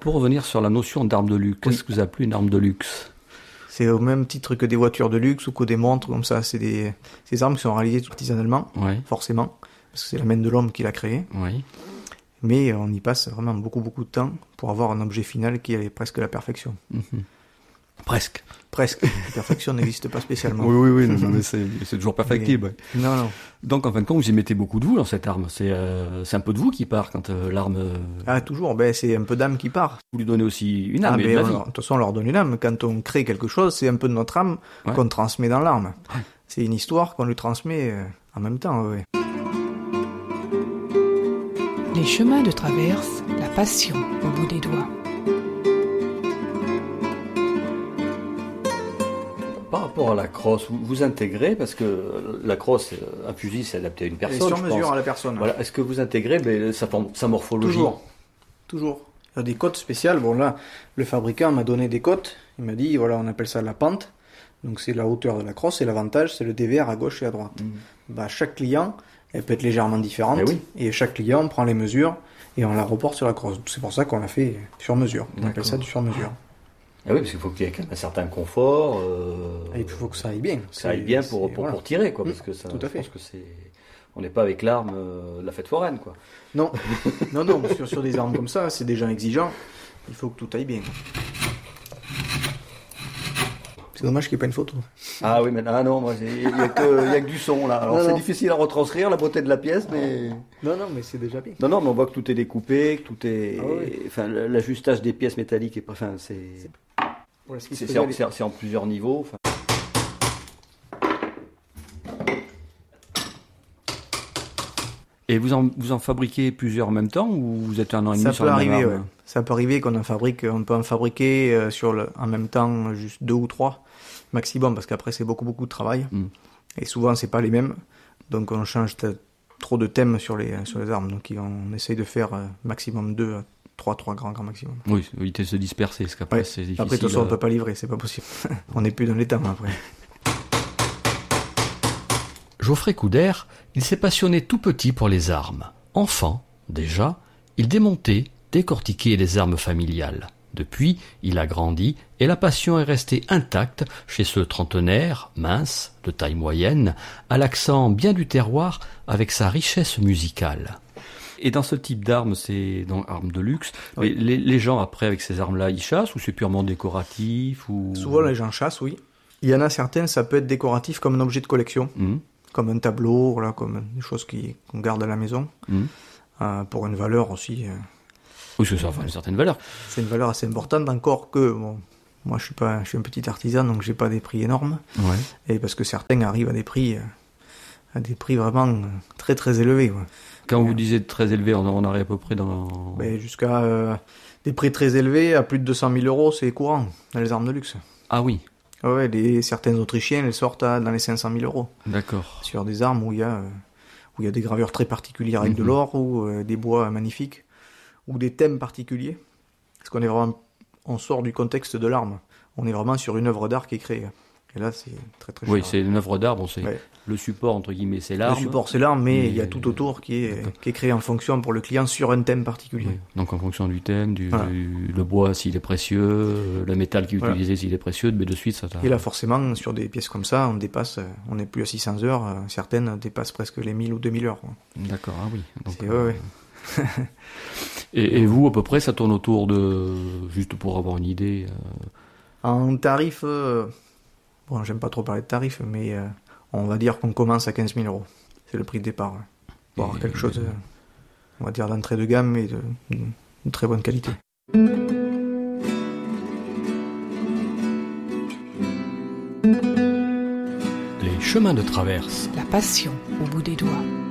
Pour revenir sur la notion d'arme de luxe, qu'est-ce que vous appelez une arme de luxe? C'est au même titre que des voitures de luxe ou que des montres, comme ça. C'est des armes qui sont réalisées artisanalement, forcément, parce que c'est la main de l'homme qui l'a créée. Oui. Mais on y passe vraiment beaucoup de temps pour avoir un objet final qui est presque la perfection. Presque. La perfection n'existe pas spécialement. Oui, non, mais c'est toujours perfectible. Non. Donc, en fin de compte, vous y mettez beaucoup de vous dans cette arme. C'est un peu de vous qui part quand l'arme... Ah, toujours. C'est un peu d'âme qui part. Vous lui donnez aussi une âme et de la vie. De toute façon, on leur donne une âme. Quand on crée quelque chose, c'est un peu de notre âme qu'on transmet dans l'arme. Ouais. C'est une histoire qu'on lui transmet en même temps. Ouais. Les chemins de traverse, la passion au bout des doigts. Par rapport à la crosse, vous intégrez, parce que la crosse, un fusil, c'est adapté à une personne. Sur mesure à la personne. Voilà. Est-ce que vous intégrez sa morphologie? Toujours. Il y a des cotes spéciales. Bon, là, le fabricant m'a donné des cotes. Il m'a dit, voilà, on appelle ça la pente. Donc, c'est la hauteur de la crosse. Et l'avantage, c'est le dévers à gauche et à droite. Chaque client, elle peut être légèrement différente. Et chaque client, on prend les mesures et on la reporte sur la crosse. C'est pour ça qu'on l'a fait sur mesure. On appelle ça du sur mesure. Ah oui, parce qu'il faut qu'il y ait quand même un certain confort. Et il faut que ça aille bien. Ça aille bien pour tirer, quoi. Parce que ça, tout à fait. Je pense que on n'est pas avec l'arme de la fête foraine, quoi. Non, sur des armes comme ça, c'est des gens exigeants. Il faut que tout aille bien. C'est dommage qu'il n'y ait pas une photo. Ah oui, mais non, moi, il y a que du son, là. Alors, c'est difficile à retranscrire, la beauté de la pièce, mais... Non, mais c'est déjà bien. Non, mais on voit que tout est découpé, que tout est... Enfin, l'ajustage des pièces métalliques est... Enfin, c'est en plusieurs niveaux. Enfin... Et vous en fabriquez plusieurs en même temps, ou vous êtes un an et demi sur la même arme? Ça peut arriver qu'on on peut en fabriquer en même temps juste 2 ou 3 maximum, parce qu'après c'est beaucoup de travail. Et souvent c'est pas les mêmes, donc on change trop de thèmes sur les armes, donc on essaye de faire maximum 2 à 3 grands maximum. Oui, éviter de se disperser, parce qu'après c'est difficile. Après de toute façon on peut pas livrer, c'est pas possible. On n'est plus dans les thèmes après. Geoffrey Couder, il s'est passionné tout petit pour les armes. Enfant, déjà, il démontait, décortiquait les armes familiales. Depuis, il a grandi et la passion est restée intacte chez ce trentenaire, mince, de taille moyenne, à l'accent bien du terroir avec sa richesse musicale. Et dans ce type d'armes, c'est dans armes de luxe, les gens après avec ces armes-là, ils chassent ou c'est purement décoratif ou... Souvent les gens chassent, oui. Il y en a certaines, ça peut être décoratif comme un objet de collection. Comme un tableau, comme des choses qu'on garde à la maison, pour une valeur aussi. Oui, ça a une certaine valeur. C'est une valeur assez importante, encore que, moi je suis un petit artisan, donc j'ai pas des prix énormes. Et parce que certains arrivent à des prix vraiment très très élevés. Quand vous disiez très élevé, on arrive à peu près dans... jusqu'à des prix très élevés, à plus de 200 000 euros, c'est courant dans les armes de luxe. Ah oui. Certains Autrichiens, elles sortent dans les 500 000 euros. D'accord. Sur des armes où il y a des gravures très particulières avec de l'or, ou des bois magnifiques, ou des thèmes particuliers. Parce on sort du contexte de l'arme. On est vraiment sur une œuvre d'art qui est créée. Et là, c'est très très cher. Oui, c'est une œuvre d'art. Le support, entre guillemets, c'est l'arme. Le support, c'est l'arme, mais il y a tout autour qui est créé en fonction pour le client sur un thème particulier. Oui. Donc en fonction du thème, le bois s'il est précieux, le métal qui est utilisé s'il est précieux, mais de suite ça... Et là, forcément, sur des pièces comme ça, on n'est plus à 600 heures, certaines dépassent presque les 1000 ou 2000 heures. D'accord, ah oui. Donc, et vous, à peu près, ça tourne autour de... Juste pour avoir une idée... En tarif... j'aime pas trop parler de tarif, mais on va dire qu'on commence à 15 000 euros. C'est le prix de départ. Pour avoir quelque chose, on va dire, d'entrée de gamme et de très bonne qualité. Les chemins de traverse. La passion au bout des doigts.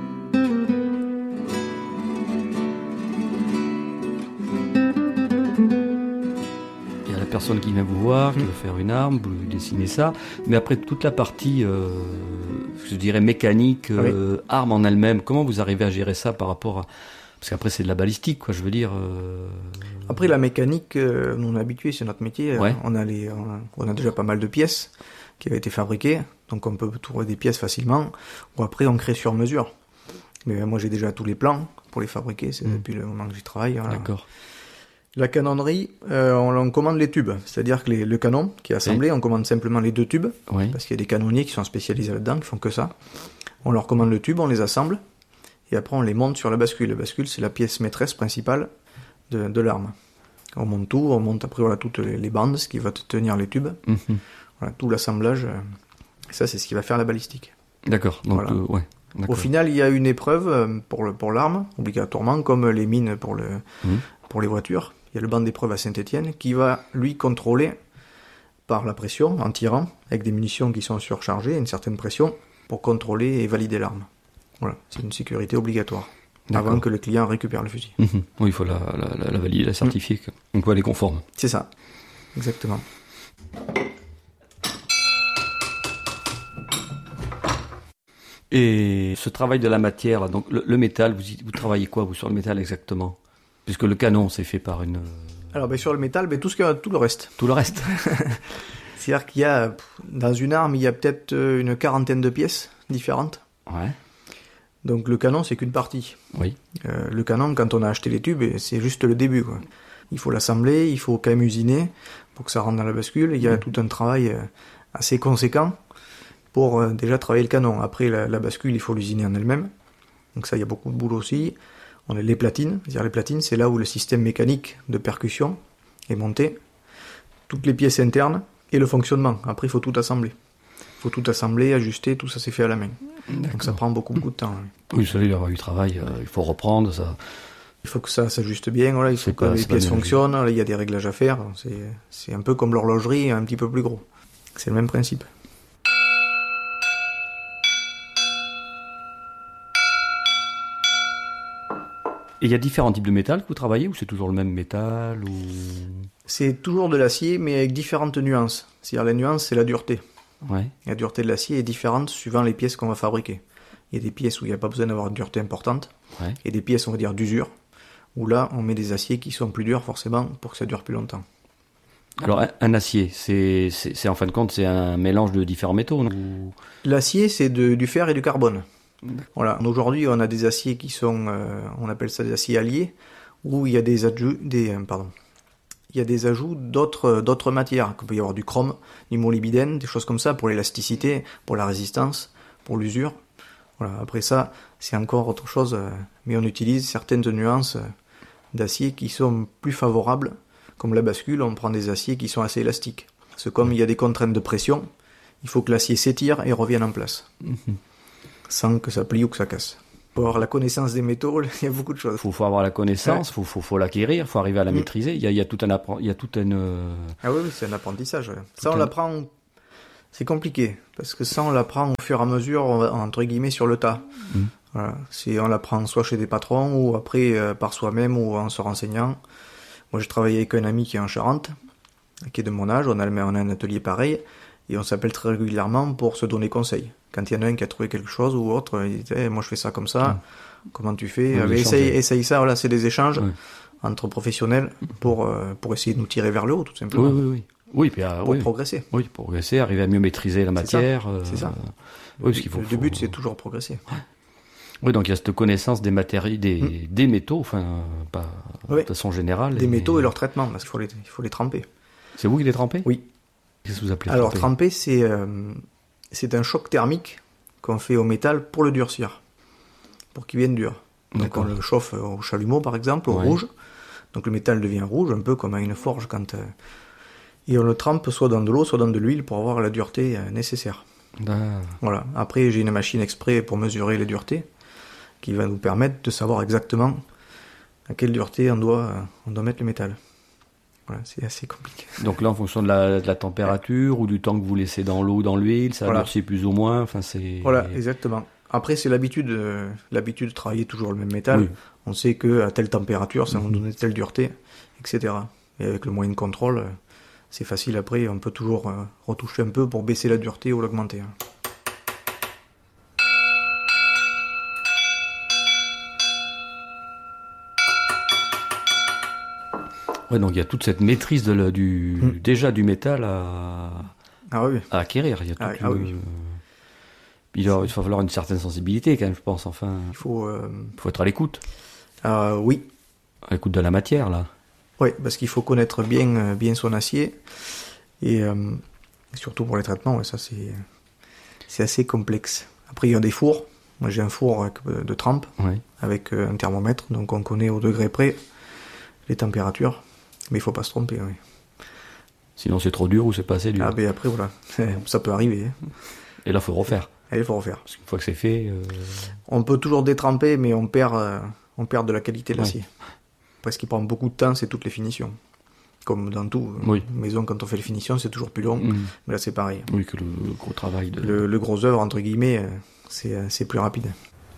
Personne qui vient vous voir, qui veut faire une arme, vous lui dessinez ça, mais après toute la partie, je dirais mécanique, arme en elle-même, comment vous arrivez à gérer ça par rapport à... Parce qu'après c'est de la balistique, quoi, je veux dire... Après la mécanique, nous on est habitués, c'est notre métier, on a déjà pas mal de pièces qui avaient été fabriquées, donc on peut trouver des pièces facilement, ou après on crée sur mesure. Mais moi j'ai déjà tous les plans pour les fabriquer, c'est depuis le moment que j'y travaille. Voilà. D'accord. La canonnerie, on commande les tubes. C'est-à-dire que le canon qui est assemblé, on commande simplement les 2 tubes. Oui. Parce qu'il y a des canonniers qui sont spécialisés là-dedans, qui font que ça. On leur commande le tube, on les assemble. Et après, on les monte sur la bascule. La bascule, c'est la pièce maîtresse principale de l'arme. On monte tout, on monte après toutes les bandes, ce qui va tenir les tubes. Mhm. Voilà, tout l'assemblage. Et ça, c'est ce qui va faire la balistique. D'accord. Donc, Voilà. ouais. D'accord. Au final, il y a une épreuve pour l'arme, obligatoirement, comme les mines pour les voitures. Il y a le banc d'épreuve à Saint-Étienne qui va, lui, contrôler par la pression, en tirant, avec des munitions qui sont surchargées, une certaine pression, pour contrôler et valider l'arme. Voilà, c'est une sécurité obligatoire, D'accord. avant que le client récupère le fusil. Mhm. Oui, il faut la valider, la certifier. Donc, elle est conforme. C'est ça, exactement. Et ce travail de la matière, là, donc le métal, vous travaillez quoi, vous, sur le métal exactement? Puisque le canon, c'est fait par une... Alors, sur le métal, tout le reste. Tout le reste. C'est-à-dire qu'il y a, dans une arme, il y a peut-être une 40aine de pièces différentes. Ouais. Donc le canon, c'est qu'une partie. Oui. Le canon, quand on a acheté les tubes, c'est juste le début, quoi. Il faut l'assembler, il faut quand même usiner pour que ça rentre dans la bascule. Il y a tout un travail assez conséquent pour déjà travailler le canon. Après, la bascule, il faut l'usiner en elle-même. Donc ça, il y a beaucoup de boulot aussi. On a les platines. C'est-à-dire les platines, c'est là où le système mécanique de percussion est monté. Toutes les pièces internes et le fonctionnement. Après, il faut tout assembler. Il faut tout assembler, ajuster, tout ça c'est fait à la main. D'accord. Donc ça prend beaucoup de temps. Oui, vous savez, il y aura du travail, il faut reprendre ça. Il faut que ça s'ajuste bien, voilà, il faut C'est que pas- les c'est pas pièces bien fonctionnent, là, il y a des réglages à faire. C'est un peu comme l'horlogerie, un petit peu plus gros. C'est le même principe. Et il y a différents types de métal que vous travaillez, ou c'est toujours le même métal ou... C'est toujours de l'acier, mais avec différentes nuances. C'est-à-dire la nuance, c'est la dureté. Ouais. La dureté de l'acier est différente suivant les pièces qu'on va fabriquer. Il y a des pièces où il n'y a pas besoin d'avoir une dureté importante, Ouais. et des pièces, on va dire, d'usure, où là, on met des aciers qui sont plus durs, forcément, pour que ça dure plus longtemps. Alors, un acier, c'est en fin de compte, c'est un mélange de différents métaux, non? Ou- L'acier, c'est du fer et du carbone. Voilà. Aujourd'hui, on a des aciers qui sont, on appelle ça des aciers alliés, où il y a des ajouts, il y a des ajouts d'autres matières. Il peut y avoir du chrome, du molybdène, des choses comme ça pour l'élasticité, pour la résistance, pour l'usure. Voilà. Après ça, c'est encore autre chose, mais on utilise certaines nuances d'acier qui sont plus favorables. Comme la bascule, on prend des aciers qui sont assez élastiques. Parce que comme il y a des contraintes de pression, il faut que l'acier s'étire et revienne en place. Sans que ça plie ou que ça casse. Pour avoir la connaissance des métaux, il y a beaucoup de choses. Faut avoir la connaissance, faut l'acquérir, faut arriver à la maîtriser. Il y a tout une... Ah oui, c'est un apprentissage. Ouais. Ça, on l'apprend... C'est compliqué, parce que ça, on l'apprend au fur et à mesure, entre guillemets, sur le tas. Voilà. On l'apprend soit chez des patrons, ou après par soi-même, ou en se renseignant. Moi, j'ai travaillé avec un ami qui est en Charente, qui est de mon âge, on a un atelier pareil, et on s'appelle très régulièrement pour se donner conseil. Quand il y en a un qui a trouvé quelque chose ou autre, il dit moi je fais ça comme ça, comment tu fais? Essaye ça, voilà, c'est des échanges entre professionnels pour essayer de nous tirer vers le haut, tout simplement. Oui. Oui, puis, pour progresser. Oui, pour progresser, arriver à mieux maîtriser la matière. C'est ça. Oui, parce qu'il faut, le but, c'est toujours progresser. Oui, donc il y a cette connaissance des matériaux, des métaux, enfin, pas de façon générale. Des métaux et leur traitement, parce qu'il faut les tremper. C'est vous qui les trempez? Oui. Qu'est-ce que vous appelez Alors, tremper, c'est un choc thermique qu'on fait au métal pour le durcir, pour qu'il vienne dur. Donc, on le chauffe au chalumeau, par exemple, au rouge. Donc, le métal devient rouge, un peu comme à une forge quand... Et on le trempe soit dans de l'eau, soit dans de l'huile pour avoir la dureté nécessaire. Voilà. Après, j'ai une machine exprès pour mesurer les duretés qui va nous permettre de savoir exactement à quelle dureté on doit mettre le métal. Voilà, c'est assez compliqué. Donc là, en fonction de la température ou du temps que vous laissez dans l'eau ou dans l'huile, ça durcit plus ou moins. Enfin, c'est... Voilà, exactement. Après, c'est l'habitude de travailler toujours le même métal. Oui. On sait qu'à telle température, ça va nous donner telle dureté, etc. Et avec le moyen de contrôle... C'est facile après, on peut toujours retoucher un peu pour baisser la dureté ou l'augmenter. Ouais, donc il y a toute cette maîtrise déjà du métal à acquérir. Il y a il va falloir une certaine sensibilité quand même, je pense. Enfin, il faut être à l'écoute. Oui. À l'écoute de la matière, là. Oui, parce qu'il faut connaître bien son acier. Et surtout pour les traitements, ça c'est assez complexe. Après, il y a des fours. Moi, j'ai un four de trempe avec un thermomètre, donc on connaît au degré près les températures. Mais il faut pas se tromper. Oui. Sinon, c'est trop dur ou c'est pas assez dur. Ah, ben après, voilà, ça peut arriver. Et là, il faut refaire. Il faut refaire. Parce qu'une fois que c'est fait... On peut toujours détremper, mais on perd de la qualité de l'acier. Après, ce qui prend beaucoup de temps, c'est toutes les finitions. Comme dans tout. Maison, quand on fait les finitions, c'est toujours plus long. Mais là, c'est pareil. Oui, que le gros travail. Le gros œuvre, entre guillemets, c'est plus rapide.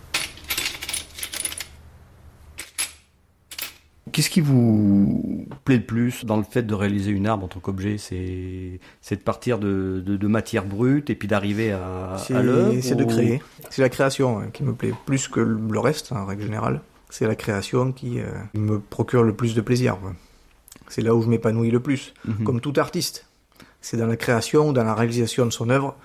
Qu'est-ce qui vous plaît le plus dans le fait de réaliser une arme en tant qu'objet ? C'est de partir de matière brute et puis d'arriver à l'œuvre ? C'est de créer. C'est la création qui me plaît plus que le reste, en règle générale. C'est la création qui me procure le plus de plaisir. C'est là où je m'épanouis le plus, comme tout artiste. C'est dans la création, dans la réalisation de son œuvre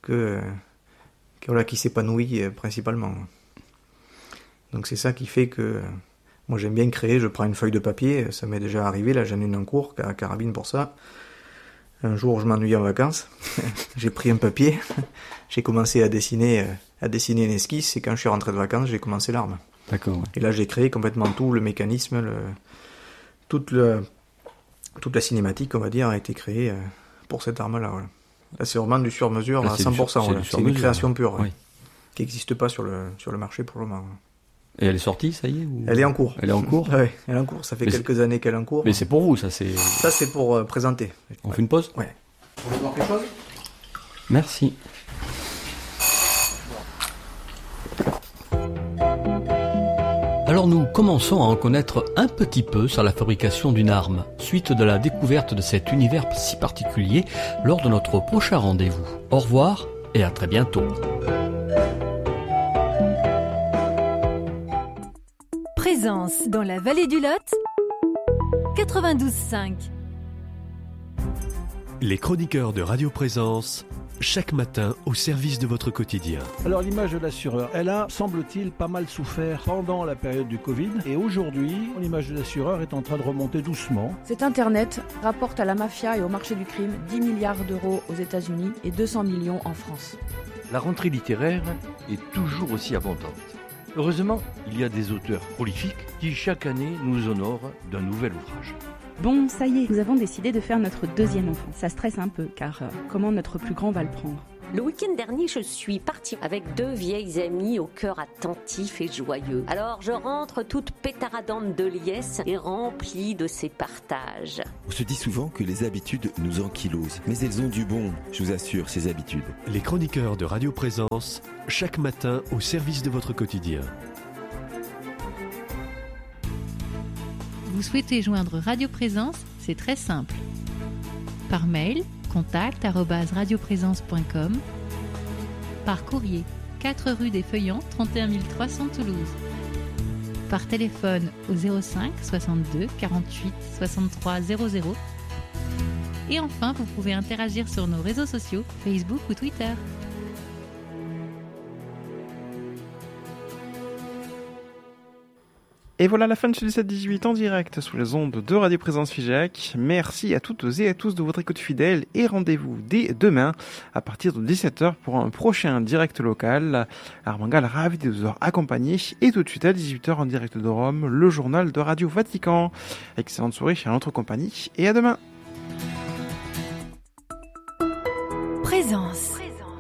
qui s'épanouit principalement. Donc c'est ça qui fait que moi j'aime bien créer. Je prends une feuille de papier, ça m'est déjà arrivé, là j'en ai une en cours, à Carabine pour ça. Un jour je m'ennuyais en vacances, j'ai pris un papier, j'ai commencé à dessiner une esquisse, et quand je suis rentré de vacances, j'ai commencé l'arme. D'accord. Ouais. Et là j'ai créé complètement tout, le mécanisme, toute la cinématique, on va dire, a été créée pour cette arme-là. Voilà. Là, c'est vraiment du sur-mesure à 100%. C'est une création pure, qui n'existe pas sur le marché pour le moment. Et elle est sortie, ça y est ou... Elle est en cours. Elle est en cours ? Oui, elle est en cours. Ça fait quelques années qu'elle est en cours. Mais c'est pour vous, ça c'est... Ça, c'est pour présenter. On fait une pause ? Ouais. On veut voir quelque chose ? Merci. Alors nous commençons à en connaître un petit peu sur la fabrication d'une arme, suite de la découverte de cet univers si particulier lors de notre prochain rendez-vous. Au revoir et à très bientôt. Présence dans la vallée du Lot, 92.5. Les chroniqueurs de Radio Présence, chaque matin au service de votre quotidien. Alors l'image de l'assureur, elle a, semble-t-il, pas mal souffert pendant la période du Covid. Et aujourd'hui, l'image de l'assureur est en train de remonter doucement. Cet Internet rapporte à la mafia et au marché du crime 10 milliards d'euros aux États-Unis et 200 millions en France. La rentrée littéraire est toujours aussi abondante. Heureusement, il y a des auteurs prolifiques qui chaque année nous honorent d'un nouvel ouvrage. Bon, ça y est, nous avons décidé de faire notre deuxième enfant. Ça stresse un peu, car comment notre plus grand va le prendre ? Le week-end dernier, je suis partie avec 2 vieilles amies au cœur attentif et joyeux. Alors je rentre toute pétaradante de liesse et remplie de ces partages. On se dit souvent que les habitudes nous ankylosent, mais elles ont du bon, je vous assure, ces habitudes. Les chroniqueurs de Radio Présence, chaque matin au service de votre quotidien. Vous souhaitez joindre Radio Présence ? C'est très simple. Par mail, contact@radioprésence.com. Par courrier, 4 rue des Feuillants, 31 300 Toulouse. Par téléphone au 05 62 48 63 00. Et enfin, vous pouvez interagir sur nos réseaux sociaux, Facebook ou Twitter. Et voilà la fin de ce 17-18 en direct sous les ondes de Radio Présence Figeac. Merci à toutes et à tous de votre écoute fidèle et rendez-vous dès demain à partir de 17h pour un prochain direct local. Armangal ravi de vous accompagner et tout de suite à 18h en direct de Rome, le journal de Radio Vatican. Excellente soirée à notre compagnie et à demain. Présence.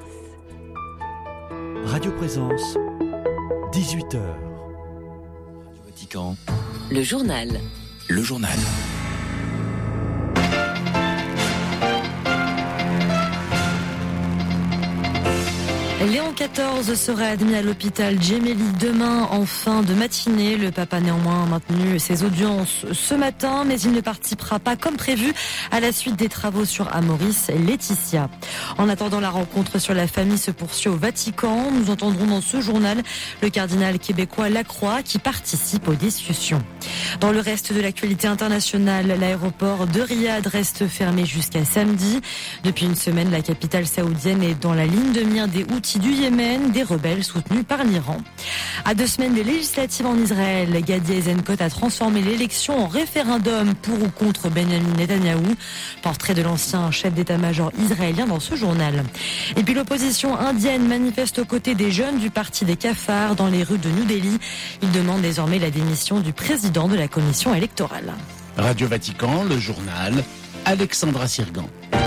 Radio Présence, 18h. Le journal. Le journal. Léon XIV sera admis à l'hôpital Gemelli demain en fin de matinée. Le pape a néanmoins maintenu ses audiences ce matin, mais il ne participera pas comme prévu à la suite des travaux sur Amoris Laetitia. En attendant, la rencontre sur la famille se poursuit au Vatican. Nous entendrons dans ce journal le cardinal québécois Lacroix qui participe aux discussions. Dans le reste de l'actualité internationale, l'aéroport de Riyad reste fermé jusqu'à samedi. Depuis une semaine, la capitale saoudienne est dans la ligne de mire des Houthis du Yémen, des rebelles soutenus par l'Iran. À 2 semaines des législatives en Israël, Gadi Eisenkot a transformé l'élection en référendum pour ou contre Benjamin Netanyahou. Portrait de l'ancien chef d'état-major israélien dans ce journal. Et puis l'opposition indienne manifeste aux côtés des jeunes du parti des cafards dans les rues de New Delhi. Ils demandent désormais la démission du président de la commission électorale. Radio Vatican, le journal, Alexandra Sirgan.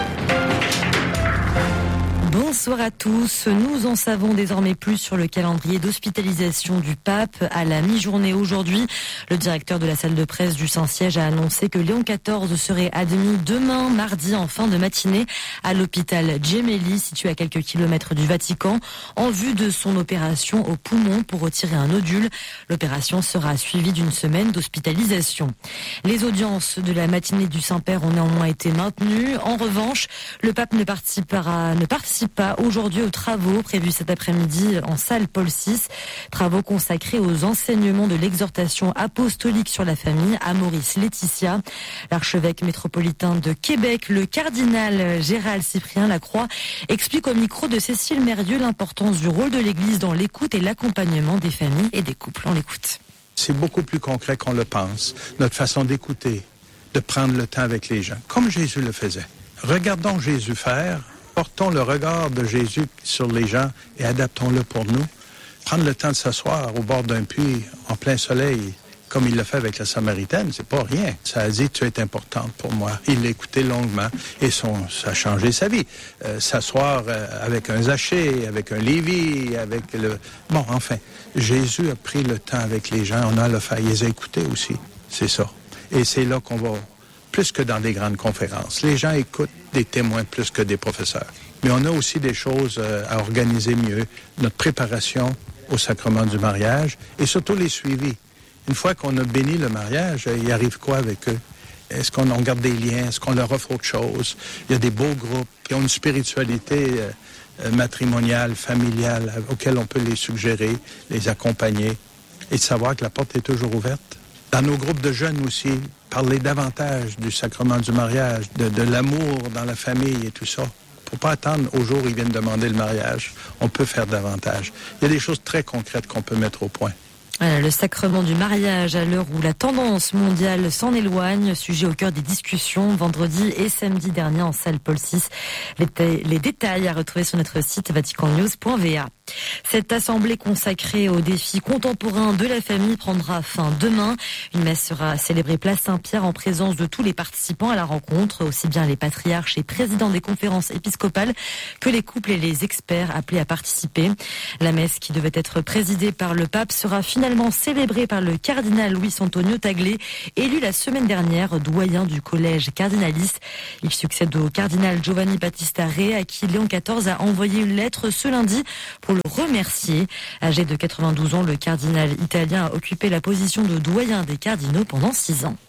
Bonsoir à tous. Nous en savons désormais plus sur le calendrier d'hospitalisation du pape à la mi-journée aujourd'hui. Le directeur de la salle de presse du Saint-Siège a annoncé que Léon XIV serait admis demain, mardi, en fin de matinée, à l'hôpital Gemelli, situé à quelques kilomètres du Vatican, en vue de son opération au poumon pour retirer un nodule. L'opération sera suivie d'une semaine d'hospitalisation. Les audiences de la matinée du Saint-Père ont néanmoins été maintenues. En revanche, le pape ne participe pas aujourd'hui aux travaux prévus cet après-midi en salle Paul VI, travaux consacrés aux enseignements de l'exhortation apostolique sur la famille à Maurice Laetitia. L'archevêque métropolitain de Québec, le cardinal Gérald Cyprien Lacroix, explique au micro de Cécile Mérieux l'importance du rôle de l'Église dans l'écoute et l'accompagnement des familles et des couples. On l'écoute. C'est beaucoup plus concret qu'on le pense, notre façon d'écouter, de prendre le temps avec les gens, comme Jésus le faisait. Regardons Jésus faire. Portons le regard de Jésus sur les gens et adaptons-le pour nous. Prendre le temps de s'asseoir au bord d'un puits en plein soleil, comme il l'a fait avec la Samaritaine, c'est pas rien. Ça a dit, tu es importante pour moi. Il l'a écouté longuement et ça a changé sa vie. S'asseoir avec un Zachée, avec un Lévi, avec le... Bon, enfin, Jésus a pris le temps avec les gens. On a le fait. Il les a écoutés aussi. C'est ça. Et c'est là qu'on va... plus que dans des grandes conférences. Les gens écoutent des témoins plus que des professeurs. Mais on a aussi des choses à organiser mieux. Notre préparation au sacrement du mariage et surtout les suivis. Une fois qu'on a béni le mariage, il arrive quoi avec eux? Est-ce qu'on garde des liens? Est-ce qu'on leur offre autre chose? Il y a des beaux groupes qui ont une spiritualité matrimoniale, familiale, auquel on peut les suggérer, les accompagner et de savoir que la porte est toujours ouverte. Dans nos groupes de jeunes aussi, parler davantage du sacrement du mariage, de l'amour dans la famille et tout ça. Faut pas attendre au jour où ils viennent demander le mariage. On peut faire davantage. Il y a des choses très concrètes qu'on peut mettre au point. Le sacrement du mariage à l'heure où la tendance mondiale s'en éloigne, sujet au cœur des discussions vendredi et samedi dernier en salle Paul VI. Les détails à retrouver sur notre site vaticannews.va. Cette assemblée consacrée aux défis contemporains de la famille prendra fin demain. Une messe sera célébrée place Saint-Pierre en présence de tous les participants à la rencontre, aussi bien les patriarches et présidents des conférences épiscopales que les couples et les experts appelés à participer. La messe, qui devait être présidée par le pape, sera finalement célébrée par le cardinal Luis Antonio Tagle, élu la semaine dernière doyen du collège cardinaliste. Il succède au cardinal Giovanni Battista Re, à qui Léon XIV a envoyé une lettre ce lundi pour le remercier. Âgé de 92 ans, le cardinal italien a occupé la position de doyen des cardinaux pendant 6 ans.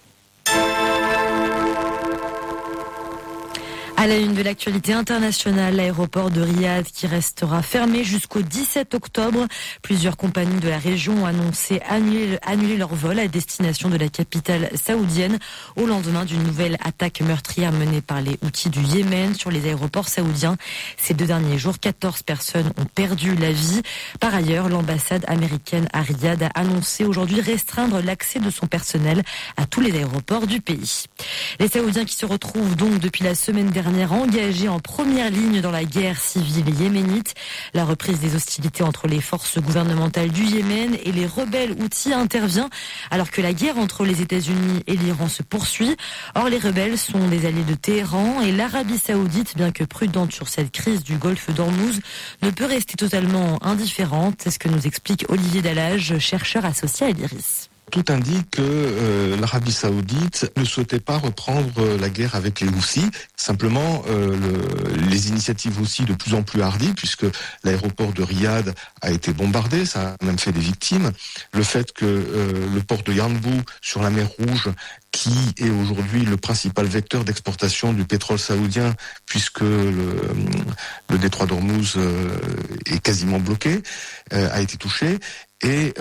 À la une de l'actualité internationale, l'aéroport de Riyad qui restera fermé jusqu'au 17 octobre. Plusieurs compagnies de la région ont annoncé annuler leur vol à destination de la capitale saoudienne au lendemain d'une nouvelle attaque meurtrière menée par les Houthis du Yémen sur les aéroports saoudiens. Ces 2 derniers jours, 14 personnes ont perdu la vie. Par ailleurs, l'ambassade américaine à Riyad a annoncé aujourd'hui restreindre l'accès de son personnel à tous les aéroports du pays. Les Saoudiens qui se retrouvent donc depuis la semaine dernière engagés en première ligne dans la guerre civile yéménite. La reprise des hostilités entre les forces gouvernementales du Yémen et les rebelles Houthis intervient alors que la guerre entre les États-Unis et l'Iran se poursuit. Or, les rebelles sont des alliés de Téhéran et l'Arabie Saoudite, bien que prudente sur cette crise du golfe d'Ormuz, ne peut rester totalement indifférente. C'est ce que nous explique Olivier Dallage, chercheur associé à l'IRIS. Tout indique que l'Arabie Saoudite ne souhaitait pas reprendre la guerre avec les Houthis. Simplement, les initiatives aussi de plus en plus hardies, puisque l'aéroport de Riyad a été bombardé, ça a même fait des victimes. Le fait que le port de Yanbu sur la mer Rouge, qui est aujourd'hui le principal vecteur d'exportation du pétrole saoudien, puisque le détroit d'Ormuz est quasiment bloqué, a été touché. Et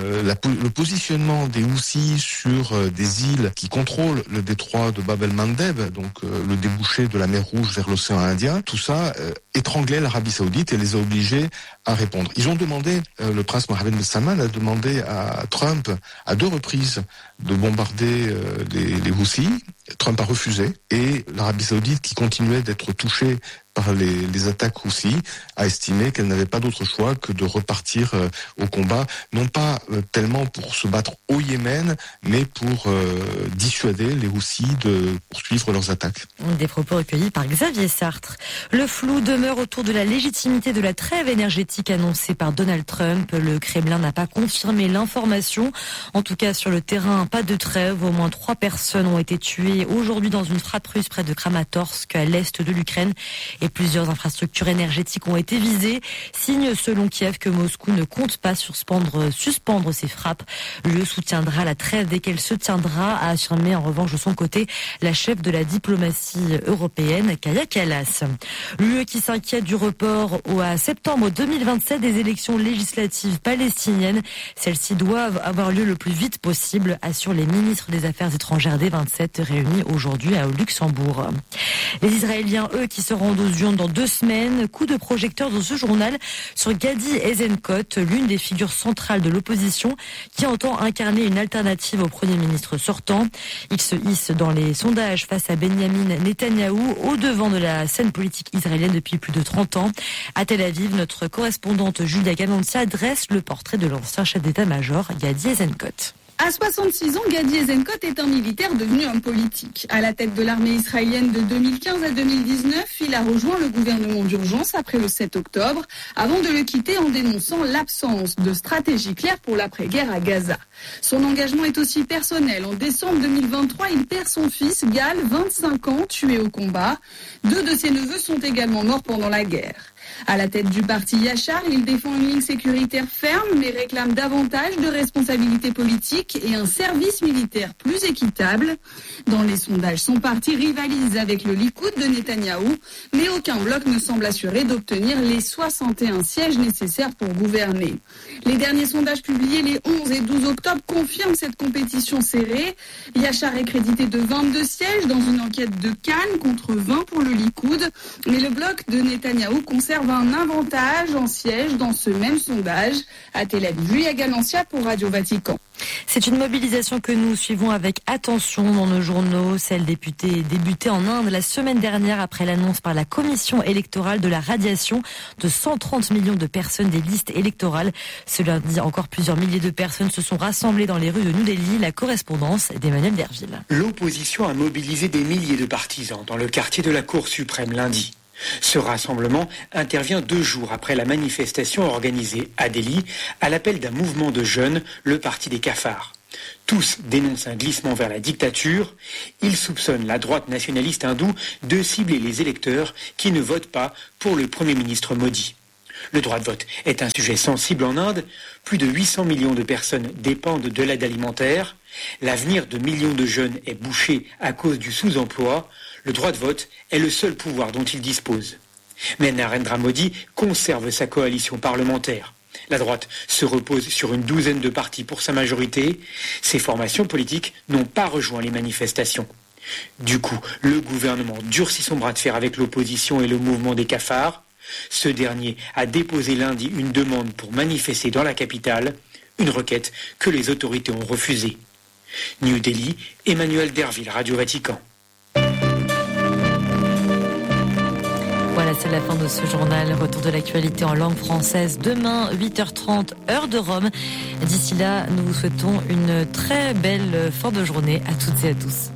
le positionnement des Houthis sur des îles qui contrôlent le détroit de Bab el-Mandeb, donc le débouché de la mer Rouge vers l'océan Indien, tout ça étranglait l'Arabie Saoudite et les a obligés à répondre. Ils ont demandé, le prince Mohammed bin Salman a demandé à Trump à 2 reprises de bombarder les Houthis. Trump a refusé et l'Arabie Saoudite, qui continuait d'être touchée par les attaques Houthis, a estimé qu'elle n'avait pas d'autre choix que de repartir au combat, non pas tellement pour se battre au Yémen, mais pour dissuader les Houthis de poursuivre leurs attaques. Des propos recueillis par Xavier Sartre. Le flou demeure autour de la légitimité de la trêve énergétique annoncée par Donald Trump. Le Kremlin n'a pas confirmé l'information. En tout cas, sur le terrain, pas de trêve. Au moins 3 personnes ont été tuées aujourd'hui dans une frappe russe près de Kramatorsk, à l'est de l'Ukraine. Et plusieurs infrastructures énergétiques ont été visées. Signe selon Kiev que Moscou ne compte pas suspendre ses frappes. L'UE soutiendra la trêve dès qu'elle se tiendra, a affirmé en revanche de son côté la chef de la diplomatie européenne, Kaja Kallas. L'UE qui s'inquiète du report à septembre 2027 des élections législatives palestiniennes. Celles-ci doivent avoir lieu le plus vite possible, assurent les ministres des Affaires étrangères des 27 réunis aujourd'hui à Luxembourg. Les Israéliens, eux, qui se rendent aux urnes dans 2 semaines. Coup de projecteur dans ce journal sur Gadi Eisenkot, l'une des figures centrales de l'opposition, qui entend incarner une alternative au Premier ministre sortant. Il se hisse dans les sondages face à Benyamin Netanyahou, au devant de la scène politique israélienne depuis plus de 30 ans. À Tel Aviv, notre correspondante Julia Galantia dresse le portrait de l'ancien chef d'état-major Gadi Eisenkot. À 66 ans, Gadi Eisenkot est un militaire devenu homme politique. À la tête de l'armée israélienne de 2015 à 2019, il a rejoint le gouvernement d'urgence après le 7 octobre, avant de le quitter en dénonçant l'absence de stratégie claire pour l'après-guerre à Gaza. Son engagement est aussi personnel. En décembre 2023, il perd son fils, Gal, 25 ans, tué au combat. 2 de ses neveux sont également morts pendant la guerre. À la tête du parti Yachar, il défend une ligne sécuritaire ferme, mais réclame davantage de responsabilités politiques et un service militaire plus équitable. Dans les sondages, son parti rivalise avec le Likoud de Netanyahou, mais aucun bloc ne semble assuré d'obtenir les 61 sièges nécessaires pour gouverner. Les derniers sondages publiés les 11 et 12 octobre confirment cette compétition serrée. Yachar est crédité de 22 sièges dans une enquête de Cannes contre 20 pour le Likoud, mais le bloc de Netanyahou conserve un avantage en sièges dans ce même sondage. À Tel Aviv, Julia Galantia pour Radio Vatican. C'est une mobilisation que nous suivons avec attention dans nos journaux. Celle débutée en Inde la semaine dernière après l'annonce par la commission électorale de la radiation de 130 millions de personnes des listes électorales. Ce lundi, encore plusieurs milliers de personnes se sont rassemblées dans les rues de New Delhi. La correspondance d'Emmanuel Derville. L'opposition a mobilisé des milliers de partisans dans le quartier de la Cour suprême lundi. Ce rassemblement intervient 2 jours après la manifestation organisée à Delhi à l'appel d'un mouvement de jeunes, le Parti des cafards. Tous dénoncent un glissement vers la dictature. Ils soupçonnent la droite nationaliste hindoue de cibler les électeurs qui ne votent pas pour le Premier ministre Modi. Le droit de vote est un sujet sensible en Inde. Plus de 800 millions de personnes dépendent de l'aide alimentaire. L'avenir de millions de jeunes est bouché à cause du sous-emploi. Le droit de vote est le seul pouvoir dont il dispose. Mais Narendra Modi conserve sa coalition parlementaire. La droite se repose sur une 12aine de partis pour sa majorité. Ces formations politiques n'ont pas rejoint les manifestations. Du coup, le gouvernement durcit son bras de fer avec l'opposition et le mouvement des cafards. Ce dernier a déposé lundi une demande pour manifester dans la capitale, une requête que les autorités ont refusée. New Delhi, Emmanuel Derville, Radio Vatican. Voilà, c'est la fin de ce journal. Retour de l'actualité en langue française demain, 8h30, heure de Rome. D'ici là, nous vous souhaitons une très belle fin de journée à toutes et à tous.